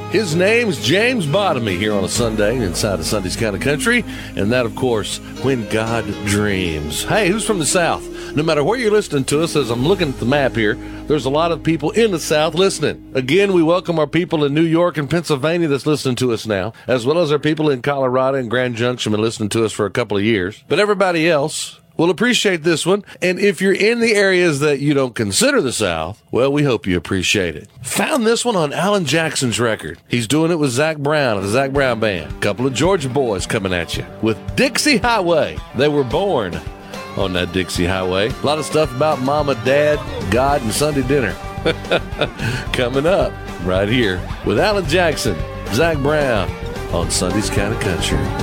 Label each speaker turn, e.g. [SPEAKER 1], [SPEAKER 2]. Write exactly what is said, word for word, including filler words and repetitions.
[SPEAKER 1] His name's James Bottomy here on a Sunday inside of Sunday's Kind of Country. And that, of course, When God Dreams. Hey, who's from the South? No matter where you're listening to us, as I'm looking at the map here, there's a lot of people in the South listening. Again, we welcome our people in New York and Pennsylvania that's listening to us now, as well as our people in Colorado and Grand Junction been listening to us for a couple of years. But everybody else will appreciate this one. And if you're in the areas that you don't consider the South, well, we hope you appreciate it. Found this one on Alan Jackson's record. He's doing it with Zach Brown of the Zach Brown Band. A couple of Georgia boys coming at you with Dixie Highway. They were born on that Dixie Highway. A lot of stuff about Mama, Dad, God, and Sunday dinner. Coming up right here with Alan Jackson, Zach Brown on Sunday's Kind of Country.